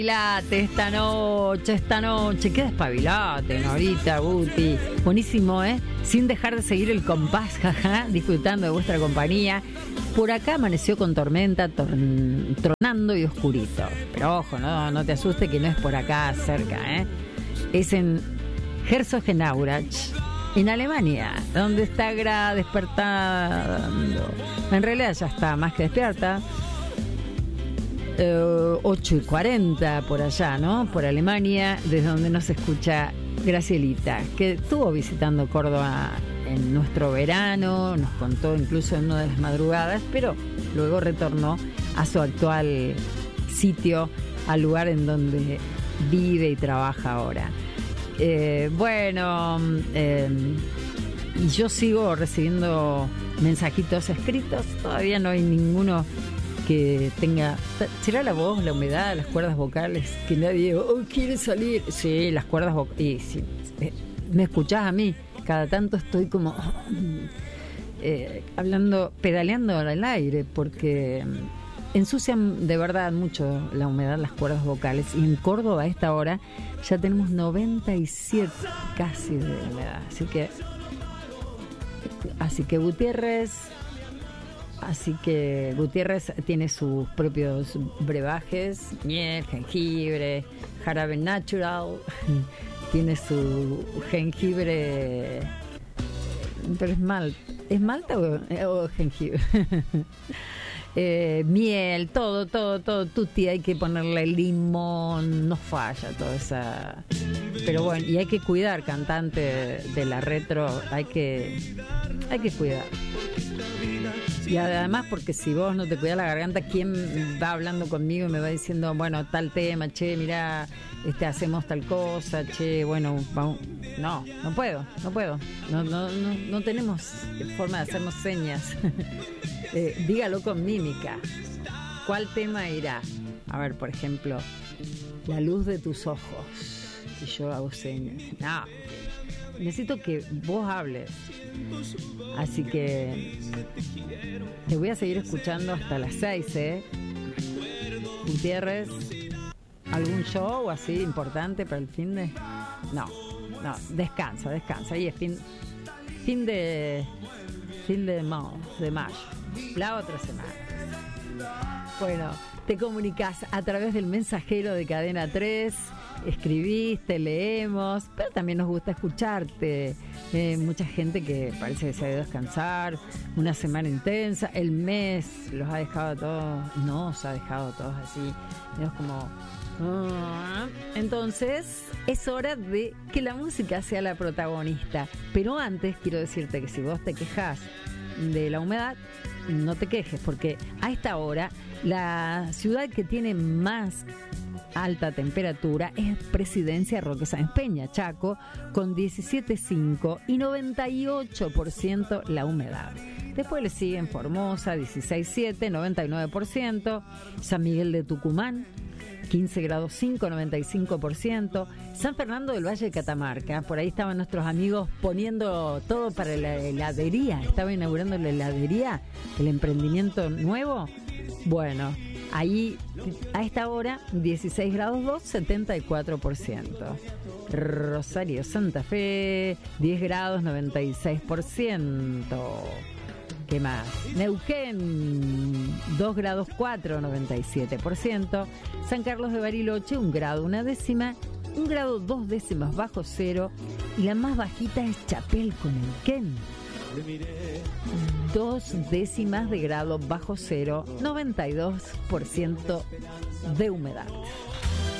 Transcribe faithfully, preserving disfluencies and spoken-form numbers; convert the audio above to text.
Despabilate esta noche, esta noche, qué despabilate, Norita, Guti. Buenísimo, ¿eh? Sin dejar de seguir el compás, jaja, disfrutando de vuestra compañía. Por acá amaneció con tormenta, tor tronando y oscurito. Pero ojo, no, no te asustes que no es por acá cerca, ¿eh? Es en Herzogenaurach, en Alemania, donde está Gra despertando. En realidad ya está más que despierta. Uh, ocho y cuarenta por allá, ¿no? Por Alemania, desde donde nos escucha Gracielita, que estuvo visitando Córdoba en nuestro verano, nos contó incluso en una de las madrugadas, pero luego retornó a su actual sitio, al lugar en donde vive y trabaja ahora. Eh, bueno, eh, y yo sigo recibiendo mensajitos escritos, todavía no hay ninguno que tenga. ¿Será la voz, la humedad, las cuerdas vocales? Que nadie oh, quiere salir. Sí, las cuerdas vocales. Y si eh, me escuchás a mí, cada tanto estoy como eh, hablando, pedaleando al aire, porque ensucian de verdad mucho la humedad las cuerdas vocales. Y en Córdoba a esta hora ya tenemos noventa y siete casi de humedad. Así que, así que Gutiérrez. Así que Gutiérrez tiene sus propios brebajes, miel, jengibre, jarabe natural, tiene su jengibre, pero es malta, ¿es malta o, o jengibre? eh, miel, todo, todo, todo, tutti, hay que ponerle limón, no falla toda esa. Pero bueno, y hay que cuidar, cantante de, de la retro, hay que, hay que cuidar. Y además porque si vos no te cuidás la garganta, ¿quién va hablando conmigo y me va diciendo, bueno, tal tema, che, mirá, este, hacemos tal cosa, che, bueno, vamos. No, no puedo, no puedo. No, no, no, no tenemos forma de hacernos señas. eh, dígalo con mímica. ¿Cuál tema irá? A ver, por ejemplo, la luz de tus ojos. Y yo hago señas. No, necesito que vos hables. Así que te voy a seguir escuchando hasta las seis, ¿eh? Gutiérrez, ¿algún show así importante para el fin de? No, no, descansa, descansa. Ahí es fin, fin de fin de, ma- de mayo, la otra semana. Bueno, te comunicas a través del mensajero de Cadena tres. Escribís, te leemos, pero también nos gusta escucharte. Eh, mucha gente que parece que se ha ido a descansar, una semana intensa, el mes los ha dejado a todos, nos ha dejado a todos así, es como. Uh, entonces es hora de que la música sea la protagonista. Pero antes quiero decirte que si vos te quejás de la humedad, no te quejes, porque a esta hora la ciudad que tiene más alta temperatura es Presidencia Roque Sáenz Peña, Chaco, con diecisiete punto cinco y noventa y ocho por ciento la humedad. Después le siguen Formosa, dieciséis punto siete, noventa y nueve por ciento, San Miguel de Tucumán, quince grados cinco, noventa y cinco por ciento, San Fernando del Valle de Catamarca, por ahí estaban nuestros amigos poniendo todo para la heladería, estaba inaugurando la heladería, el emprendimiento nuevo. Bueno, ahí a esta hora dieciséis grados dos, setenta y cuatro por ciento. Rosario Santa Fe, diez grados, noventa y seis por ciento. ¿Qué más? Neuquén, dos grados cuatro, noventa y siete por ciento. San Carlos de Bariloche, un grado, una décima. Un grado, dos décimas bajo cero. Y la más bajita es Chapelco, Neuquén. Dos décimas de grado bajo cero, noventa y dos por ciento de humedad.